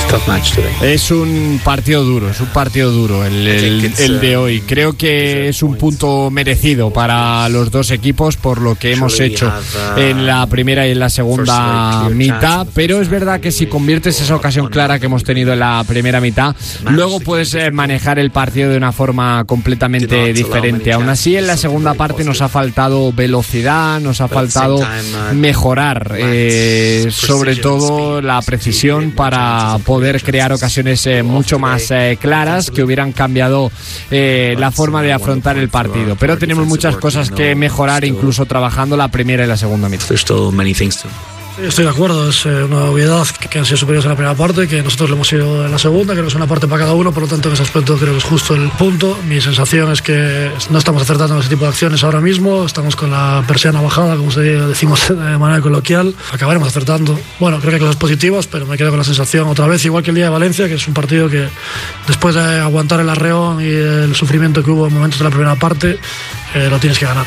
Es un partido duro, el de hoy. Creo que es un punto merecido para los dos equipos por lo que hemos hecho en la primera y en la segunda mitad, pero es verdad que si conviertes esa ocasión clara que hemos tenido en la primera mitad, luego puedes manejar el partido de una forma completamente diferente. Aún así, en la segunda parte nos ha faltado velocidad, nos ha faltado mejorar, sobre todo la precisión para poder crear ocasiones mucho más claras que hubieran cambiado la forma de afrontar el partido. Pero tenemos muchas cosas que mejorar, incluso trabajando la primera y la segunda mitad. Estoy de acuerdo, es una obviedad que han sido superiores en la primera parte, que nosotros lo hemos sido en la segunda, que no es una parte para cada uno, por lo tanto en ese aspecto creo que es justo el punto. Mi sensación es que no estamos acertando en ese tipo de acciones ahora mismo, estamos con la persiana bajada, como decimos de manera coloquial, acabaremos acertando. Bueno, creo que hay cosas positivas, pero me quedo con la sensación otra vez, igual que el día de Valencia, que es un partido que después de aguantar el arreón y el sufrimiento que hubo en momentos de la primera parte, lo tienes que ganar.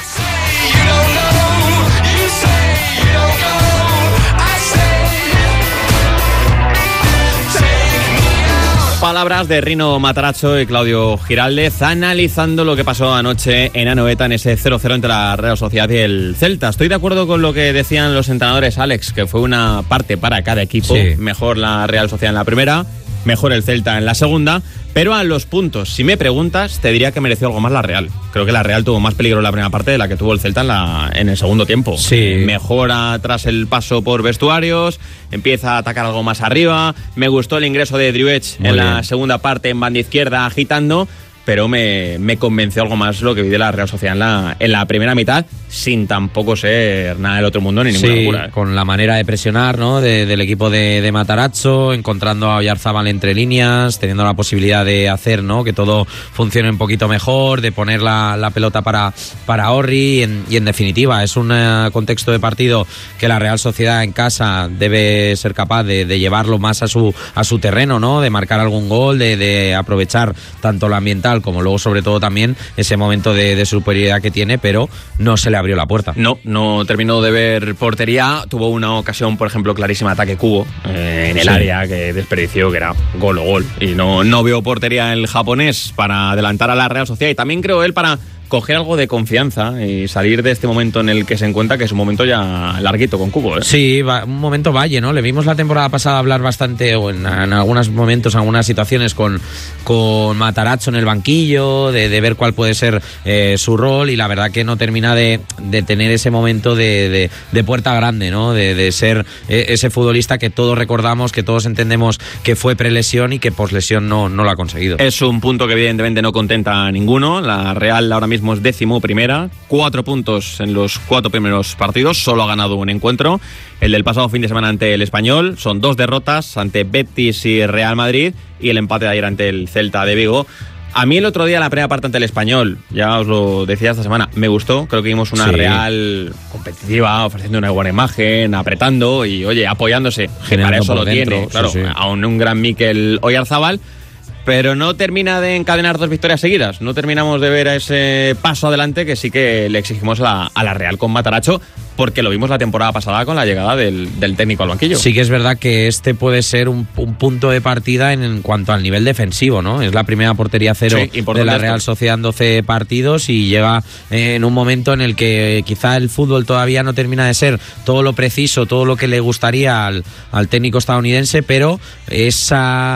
Palabras de Rino Matarazzo y Claudio Giraldez analizando lo que pasó anoche en Anoeta en ese 0-0 entre la Real Sociedad y el Celta. Estoy de acuerdo con lo que decían los entrenadores, Alex, que fue una parte para cada equipo. Sí. Mejor la Real Sociedad en la primera, mejor el Celta en la segunda, pero a los puntos, si me preguntas, te diría que mereció algo más la Real. Creo que la Real tuvo más peligro en la primera parte de la que tuvo el Celta en el segundo tiempo. Sí. Mejora tras el paso por vestuarios, empieza a atacar algo más arriba. Me gustó el ingreso de Driouech en la segunda parte en banda izquierda agitando, pero me convenció algo más lo que vi de la Real Sociedad en la primera mitad, sin tampoco ser nada del otro mundo ni ninguna locura. Con la manera de presionar, ¿no? del equipo de Matarazzo, encontrando a Oyarzábal entre líneas, teniendo la posibilidad de hacer, ¿no?, que todo funcione un poquito mejor, de poner la pelota para Orri y en definitiva es un contexto de partido que la Real Sociedad en casa debe ser capaz de llevarlo más a su terreno, ¿no?, de marcar algún gol, de aprovechar tanto lo ambiental como luego sobre todo también ese momento de superioridad que tiene, pero no se le abrió la puerta. No terminó de ver portería. Tuvo una ocasión, por ejemplo, clarísima de ataque Kubo en el área que desperdició, que era gol o gol, y no vio portería el japonés para adelantar a la Real Sociedad, y también creo él para coger algo de confianza y salir de este momento en el que se encuentra, que es un momento ya larguito con Kubo, ¿eh? Sí, un momento valle, ¿no? Le vimos la temporada pasada hablar bastante, o en algunos momentos, en algunas situaciones, con Matarazzo en el banquillo, de ver cuál puede ser su rol, y la verdad que no termina de tener ese momento de puerta grande, ¿no? De ser ese futbolista que todos recordamos, que todos entendemos que fue prelesión y que poslesión no lo ha conseguido. Es un punto que evidentemente no contenta a ninguno. La Real ahora mismo es 11ª, 4 puntos en los 4 primeros partidos, solo ha ganado un encuentro, el del pasado fin de semana ante el Español. Son 2 derrotas ante Betis y Real Madrid, y el empate de ayer ante el Celta de Vigo. A mí el otro día, la primera parte ante el Español, ya os lo decía esta semana, me gustó. Creo que vimos una Real competitiva, ofreciendo una buena imagen, apretando y, oye, apoyándose, que para eso lo tiene, claro, aún un gran Mikel Oyarzábal. Pero no termina de encadenar 2 victorias seguidas. No terminamos de ver ese paso adelante que sí que le exigimos a la Real con Matarazzo, porque lo vimos la temporada pasada con la llegada del técnico al banquillo. Sí que es verdad que este puede ser un punto de partida en cuanto al nivel defensivo, ¿no? Es la primera portería cero de la Real Sociedad en 12 partidos, y llega en un momento en el que quizá el fútbol todavía no termina de ser todo lo preciso, todo lo que le gustaría al técnico estadounidense, pero ese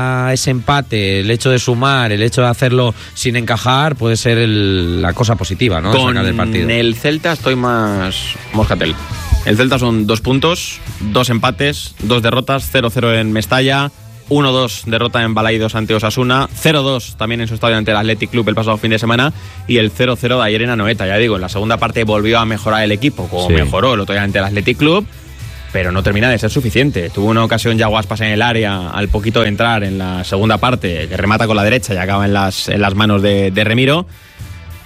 empate, el hecho de sumar, el hecho de hacerlo sin encajar, puede ser la cosa positiva, ¿no? Con del partido. El Celta estoy más moscatel. El Celta son 2 puntos, 2 empates, 2 derrotas, 0-0 en Mestalla, 1-2 derrota en Balaidos ante Osasuna, 0-2 también en su estadio ante el Athletic Club el pasado fin de semana, y el 0-0 de ayer en Anoeta. Ya digo, en la segunda parte volvió a mejorar el equipo, como mejoró el otro día ante el Athletic Club, pero no termina de ser suficiente. Tuvo una ocasión ya Guaspas en el área al poquito de entrar en la segunda parte, que remata con la derecha y acaba en las manos de Remiro.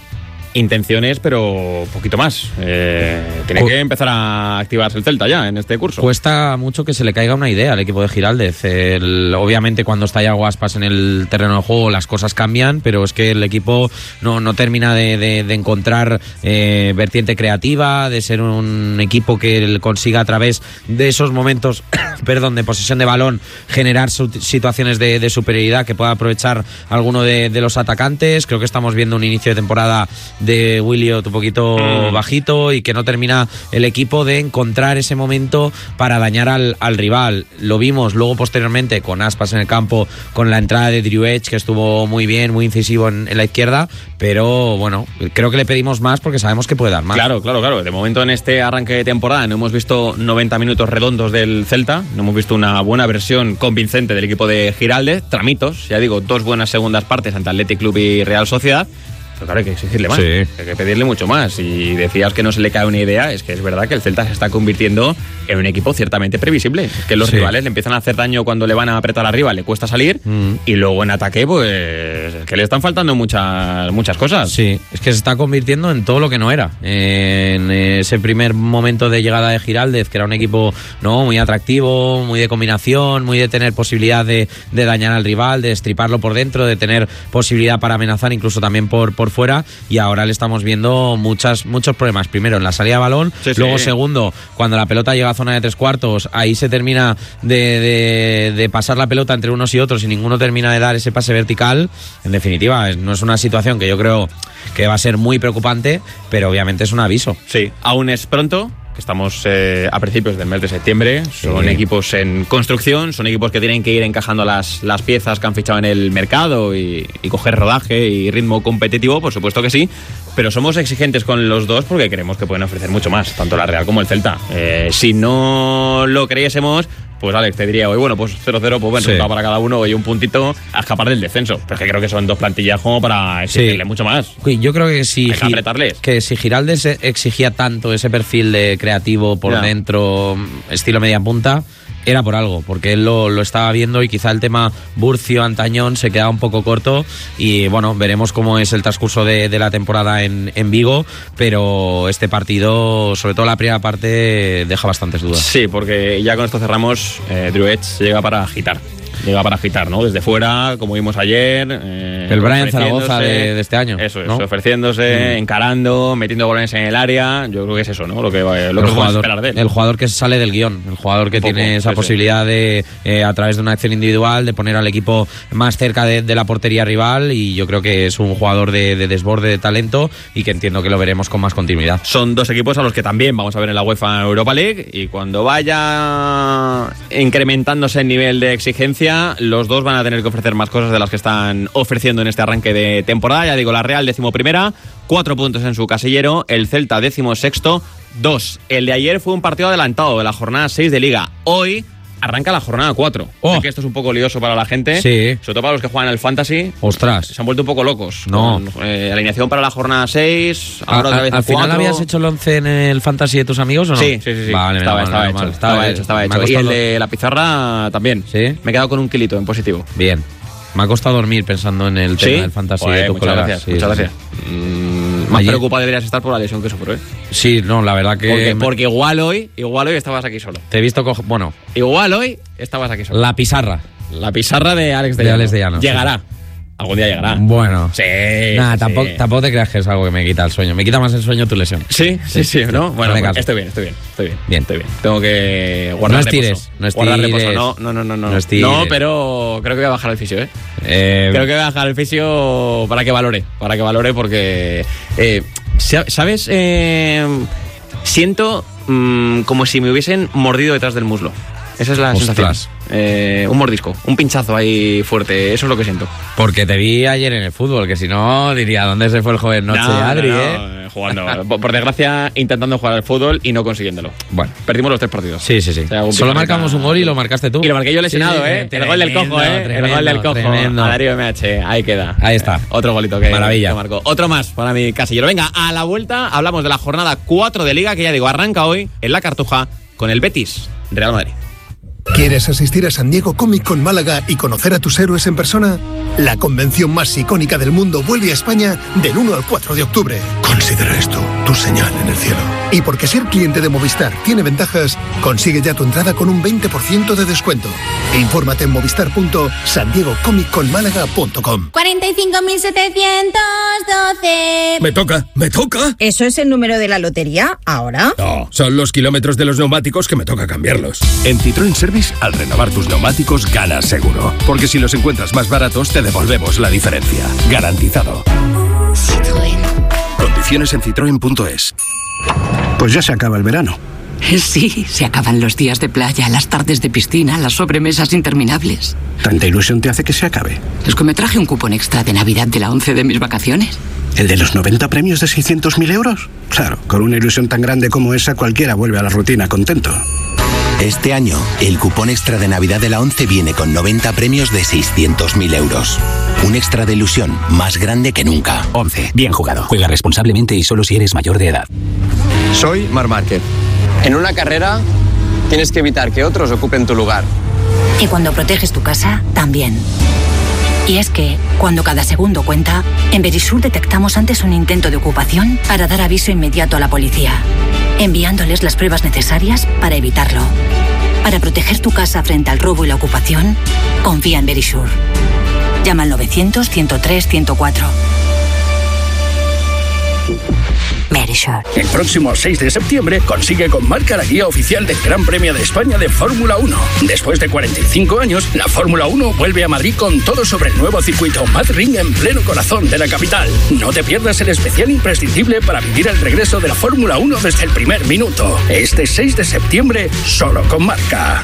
intenciones, pero poquito más. Tiene que empezar a activarse el Celta ya en este curso. Cuesta mucho que se le caiga una idea al equipo de Giraldez. Obviamente cuando está Yago Aspas en el terreno de juego las cosas cambian, pero es que el equipo no termina de encontrar vertiente creativa, de ser un equipo que consiga a través de esos momentos de posesión de balón generar situaciones de superioridad que pueda aprovechar alguno de los atacantes. Creo que estamos viendo un inicio de temporada de Williot un poquito bajito y que no termina el equipo de encontrar ese momento para dañar al rival. Lo vimos luego posteriormente con Aspas en el campo, con la entrada de Drew Edge, que estuvo muy bien, muy incisivo en la izquierda, pero bueno, creo que le pedimos más porque sabemos que puede dar más. Claro. De momento en este arranque de temporada no hemos visto 90 minutos redondos del Celta, no hemos visto una buena versión convincente del equipo de Giraldez, tramitos, ya digo, 2 buenas segundas partes ante Athletic Club y Real Sociedad. Pero claro, hay que exigirle más, sí. Hay que pedirle mucho más. Y decías que no se le cae una idea, es que es verdad que el Celta se está convirtiendo en un equipo ciertamente previsible. Es que los rivales le empiezan a hacer daño cuando le van a apretar arriba, le cuesta salir, y luego en ataque, pues, es que le están faltando muchas cosas. Sí, es que se está convirtiendo en todo lo que no era. En ese primer momento de llegada de Giraldez, que era un equipo muy atractivo, muy de combinación, muy de tener posibilidad de dañar al rival, de destriparlo por dentro, de tener posibilidad para amenazar incluso también por fuera, y ahora le estamos viendo muchos problemas. Primero en la salida de balón, luego segundo, cuando la pelota llega a zona de 3/4, ahí se termina de pasar la pelota entre unos y otros y ninguno termina de dar ese pase vertical. En definitiva, no es una situación que yo creo que va a ser muy preocupante, pero obviamente es un aviso. Sí, aún es pronto. Estamos a principios del mes de septiembre, son equipos en construcción, son equipos que tienen que ir encajando las piezas que han fichado en el mercado y coger rodaje y ritmo competitivo, por supuesto que sí, pero somos exigentes con los dos porque creemos que pueden ofrecer mucho más, tanto la Real como el Celta. Si no lo creyésemos, pues Alex te diría hoy, bueno, pues 0-0, pues bueno, resultado para cada uno y un puntito a escapar del descenso. Pero es que creo que son 2 plantillas como para exigirle mucho más. Yo creo que si apretarles. Exigía tanto ese perfil de creativo por dentro, estilo media punta, era por algo, porque él lo estaba viendo y quizá el tema Burcio-Antañón se quedaba un poco corto y bueno, veremos cómo es el transcurso de la temporada en Vigo, pero este partido, sobre todo la primera parte, deja bastantes dudas. Sí, porque ya con esto cerramos, Drew Edge llega para agitar, ¿no? Desde fuera, como vimos ayer. El Brian Zaragoza de este año. Eso es, ¿no? ofreciéndose, encarando, metiendo balones en el área. Yo creo que es eso, ¿no? Lo que podemos esperar de él. El jugador que sale del guión, el jugador que tiene esa posibilidad de, a través de una acción individual, de poner al equipo más cerca de la portería rival, y yo creo que es un jugador de desborde, de talento, y que entiendo que lo veremos con más continuidad. Son 2 equipos a los que también vamos a ver en la UEFA Europa League, y cuando vaya incrementándose el nivel de exigencia, los dos van a tener que ofrecer más cosas de las que están ofreciendo en este arranque de temporada. Ya digo, la Real 11ª, 4 puntos en su casillero, el Celta 16º, 2. El de ayer fue un partido adelantado de la jornada 6 de Liga. Hoy arranca la jornada 4. Sé que esto es un poco lioso para la gente, sobre todo para los que juegan al Fantasy. Ostras, se han vuelto un poco locos. No. Con, alineación para la jornada 6, ahora otra vez ¿Al final habías hecho el 11 en el Fantasy de tus amigos o no? Sí. Vale, estaba hecho. Y el de la pizarra también. ¿Sí? Me he quedado con un kilito en positivo. Bien. Me ha costado dormir pensando en el tema del Fantasy de tus colegas. Muchas gracias. Más preocupado deberías estar por la lesión que sufro, ¿eh? Sí, no, la verdad que... Porque igual hoy estabas aquí solo. Te he visto Bueno. Igual hoy estabas aquí solo. La pizarra de Alex de Llano. Llegará. Sí. Algún día llegará. Bueno. Sí. Nada, tampoco te creas que es algo que me quita el sueño. Me quita más el sueño tu lesión. Sí, ¿no? Bueno, estoy bien. Tengo que guardar reposo. No estires. No, pero creo que voy a bajar el fisio, ¿eh? Creo que voy a bajar el fisio para que valore porque... ¿sabes? Siento como si me hubiesen mordido detrás del muslo. Esa es la sensación. Un mordisco, un pinchazo ahí fuerte, eso es lo que siento. Porque te vi ayer en el fútbol, que si no diría, ¿dónde se fue el joven noche Adri? Jugando, por desgracia, intentando jugar al fútbol y no consiguiéndolo. Bueno, perdimos los 3 partidos. Sí. Solo marcamos un gol y lo marcaste tú. Y lo marqué yo lesionado, El gol del cojo, El gol del cojo. Tremendo. A Darío MH, ahí queda. Ahí está. Otro golito que Maravilla. marcó. Otro más para mi casillero. Venga, a la vuelta hablamos de la jornada 4 de Liga, que ya digo, arranca hoy en la Cartuja con el Betis Real Madrid. ¿Quieres asistir a San Diego Comic Con Málaga y conocer a tus héroes en persona? La convención más icónica del mundo vuelve a España del 1 al 4 de octubre. Considera esto tu señal en el cielo. Y porque ser cliente de Movistar tiene ventajas, consigue ya tu entrada con un 20% de descuento. Infórmate en movistar.sandiegocomicconmálaga.com. 45.712. Me toca. ¿Eso es el número de la lotería ahora? No, son los kilómetros de los neumáticos que me toca cambiarlos. En Citroën Service, al renovar tus neumáticos, ganas seguro. Porque si los encuentras más baratos, te devolvemos la diferencia. Garantizado. Citroën. Condiciones en citroen.es. Pues ya se acaba el verano. Sí, se acaban los días de playa, las tardes de piscina, las sobremesas interminables. ¿Tanta ilusión te hace que se acabe? Es que me traje un cupón extra de Navidad de la 11 de mis vacaciones. ¿El de los 90 premios de 600.000 euros? Claro, con una ilusión tan grande como esa, cualquiera vuelve a la rutina contento. Este año, el cupón extra de Navidad de la 11 viene con 90 premios de 600.000 euros. Un extra de ilusión más grande que nunca. 11. Bien jugado. Juega responsablemente y solo si eres mayor de edad. Soy Marc Márquez. En una carrera tienes que evitar que otros ocupen tu lugar. Y cuando proteges tu casa, también. Y es que, cuando cada segundo cuenta, en Verisur detectamos antes un intento de ocupación para dar aviso inmediato a la policía, enviándoles las pruebas necesarias para evitarlo. Para proteger tu casa frente al robo y la ocupación, confía en Verisur. Llama al 900-103-104. Verisur. El próximo 6 de septiembre consigue con Marca la guía oficial del Gran Premio de España de Fórmula 1. Después de 45 años, la Fórmula 1 vuelve a Madrid con todo sobre el nuevo circuito Madrid en pleno corazón de la capital. No te pierdas el especial imprescindible para vivir el regreso de la Fórmula 1 desde el primer minuto. Este 6 de septiembre, solo con Marca.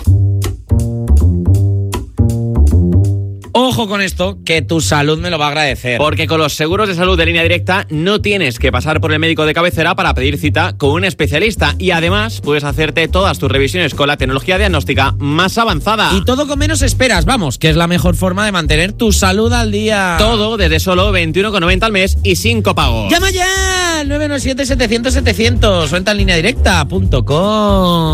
Ojo con esto, que tu salud me lo va a agradecer. Porque con los seguros de salud de Línea Directa no tienes que pasar por el médico de cabecera para pedir cita con un especialista. Y además puedes hacerte todas tus revisiones con la tecnología diagnóstica más avanzada. Y todo con menos esperas, vamos, que es la mejor forma de mantener tu salud al día. Todo desde solo 21,90 al mes y sin copago. ¡Llama ya! 997-700-700 o entra en lineadirecta.com.